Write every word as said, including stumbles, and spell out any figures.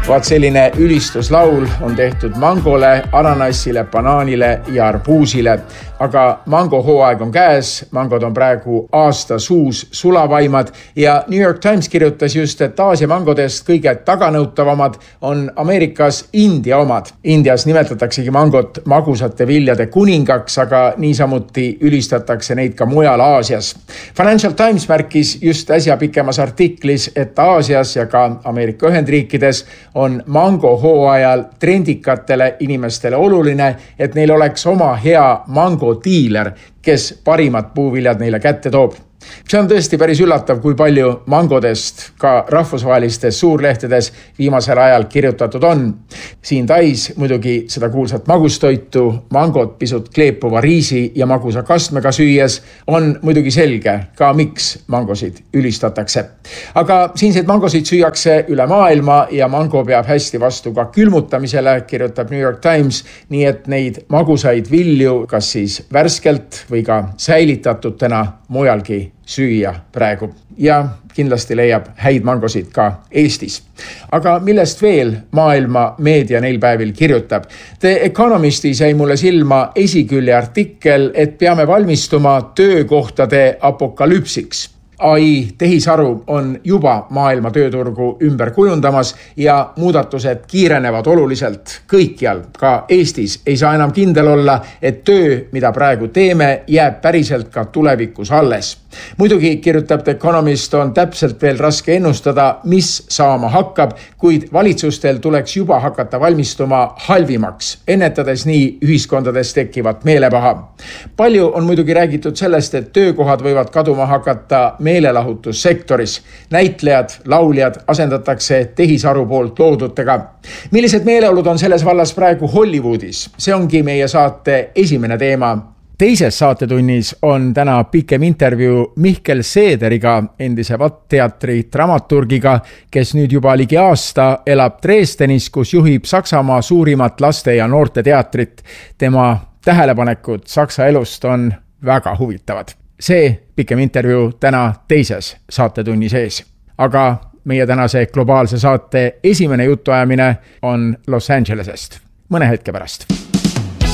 Vaat selline ülistuslaul on tehtud mangole, ananassile, banaanile ja arbuusile. Aga mango hooaeg on käes, mangod on praegu aasta suus sulavaimad ja New York Times kirjutas just, et Aasia mangodest kõige taganõutavamad on Ameerikas India omad. Indias nimetataksegi mangot magusate viljade kuningaks, aga niisamuti ülistatakse neid ka mujal Aasias. Financial Times märkis just äsja pikemas artiklis, et Aasias ja ka Ameerika Ühendriikides on mango hooajal trendikatele inimestele oluline, et neil oleks oma hea mango diiler, kes parimad puuviljad neile kätte toob. See on tõesti päris üllatav, kui palju mangodest ka rahvusvahelistes suurlehtedes viimasel ajal kirjutatud on. Siin Tais muidugi seda kuulsat magustoitu, mangot pisut kleepuva riisi ja magusa kastmega süües on muidugi selge ka miks mangosid ülistatakse. Aga siinseid mangosid süüakse üle maailma ja mango peab hästi vastu ka külmutamisele, kirjutab New York Times, nii et neid magusaid vilju kas siis värskelt või ka säilitatutena mujalgi süüa praegu ja kindlasti leiab häid mangosid ka Eestis. Aga millest veel maailma meedia neil päevil kirjutab? The Economistis jäi mulle silma esikülje artikkel, et peame valmistuma töökohtade apokalüpsiks. A I tehisaru on juba maailma tööturgu ümber kujundamas ja muudatused kiirenevad oluliselt kõikjal. Ka Eestis ei saa enam kindel olla, et töö, mida praegu teeme, jääb päriselt ka tulevikus alles. Muidugi, kirjutab The Economist, on täpselt veel raske ennustada, mis saama hakkab, kuid valitsustel tuleks juba hakata valmistuma halvimaks, ennetades nii ühiskondades tekkivat meelepaha. Palju on muidugi räägitud sellest, et töökohad võivad kaduma hakata meelelahutussektoris. Näitlejad, lauljad asendatakse tehisaru poolt loodutega. Millised meeleolud on selles vallas praegu Hollywoodis? See ongi meie saate esimene teema. Teises saatetunnis on täna pikem intervjuu Mihkel Seederiga, endise Vatt-teatri dramaturgiga, kes nüüd juba ligi aasta elab Dresdenis, kus juhib Saksamaa suurimat laste- ja noorteteatrit. Tema tähelepanekud Saksa elust on väga huvitavad. See pikem intervjuu täna teises saatetunni sees. Aga meie tänase globaalse saate esimene jutuajamine on Los Angelesest. Mõne hetke pärast.